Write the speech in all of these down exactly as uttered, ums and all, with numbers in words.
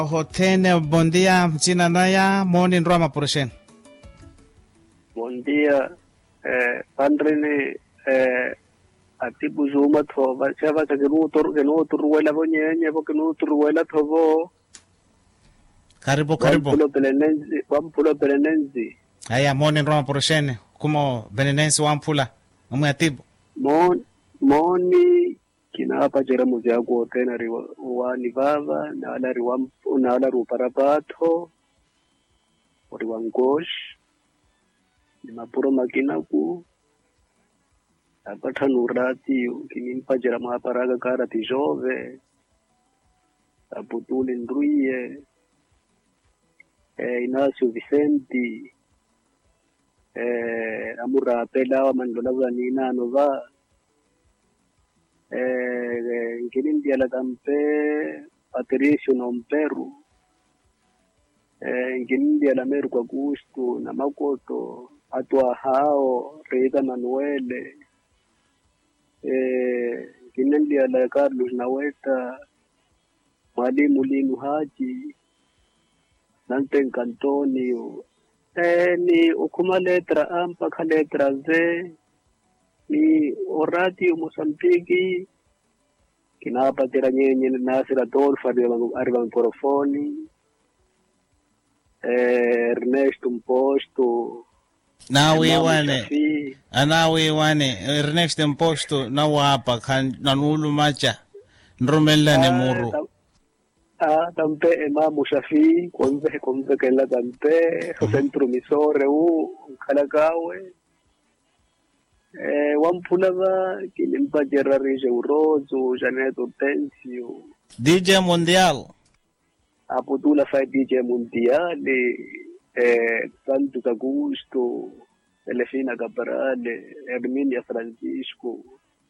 Hotene, bom dia, mchina naya, morning rama poroshen. Bom dia, eh, Andrene, eh, atibu zuma thova, chava cha kenu tur kenu turwela bo nyenye bo kenu turwela thovo. Karibu karibu. Wampulo belenenzi, wampulo belenenzi. Aya, morning rama poroshen, kumo benenensi wampula, umu atibu. Mon, moni kina apa jera muzia ko tena riwa wani vava na ala riwa na ala ruparapato riwa ngosh ni mapuro makina ku apatha nurati kini pa jera mahaparaga karati jove aputuli ndruye eh Inacio Vicenti eh amura pela wa mandola vanina nova eh ngini dia la tampe Patricio Nomperu eh ngini dia la Meru kwa gusto na makoto atwa hao Rita Manuele eh ngini dia la Carlos Naweta Mwalimu Linu Haji Nante Antonio eh ni ukuma letra ampa ka letra Z ni orati Mozambique kinapatira nyenye Nasir Adolfo arriva Porofoni eh Ernesto Mposto Nawe wane anawe wane Ernesto Mposto na wapa kan nanulu macha nromella ne muru ah tampe Imam Shafi konze konze kela tampe centro misore u kalagawe eh wampulava kilimpa Gerardo Urozo Janeto Tensio D J Mundial apotula fa D J Mundial eh Santos Augusto Elefina Gabarale Herminia Francisco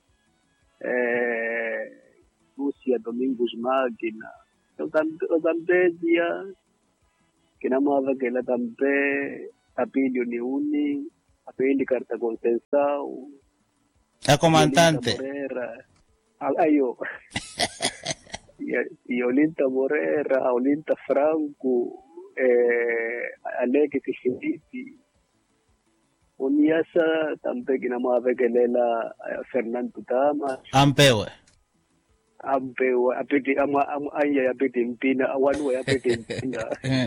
eh Lucia Domingos Magina Otampedia kinamava kela tampe Apilio Niuni Apeli Carta Consensao a comandante ayo y Olinta Morera Olinta Franco eh Alexis Filipi Uniasa tampe kinamava kelela Fernando Tama ampewe ampewe apeti ama aya apeti mpina awanu apeti mpina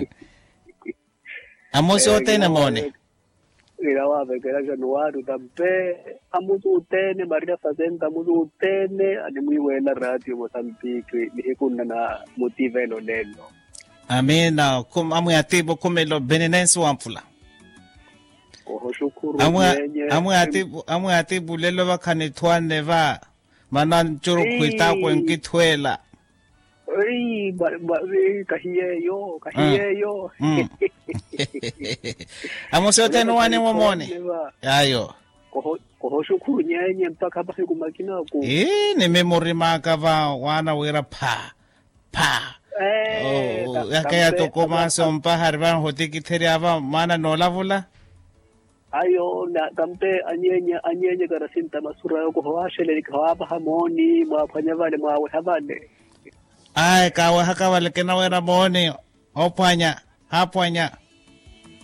amosi otene mone irawa vekera Januari tampe amuzu utene Maria Fazenda amuzu utene animuiwela radio Mozambique nihikuna na motivelo lelo amina kum amu atibu kumelo benenensi wampula oho shukuru nyenye amu atibu amu atibu lelo bakanithwane ba mana churu kuita kwenkithwela ei ba kahiyeyo kahiyeyo amosote no wane momone ayo koho koho shukuru nyenye mpaka hapa kumakina ku eh ne memory maka va wana wera pa pa eh oh yakaya to koma sompa harba hoti kitheri ava mana nola vula ayo na tampe anyenye anyenye karasinta masura yoko hawashele nikawapa hamoni mwafanya vale mwawe havale ai kawa hakawale kena wera moni opanya hapanya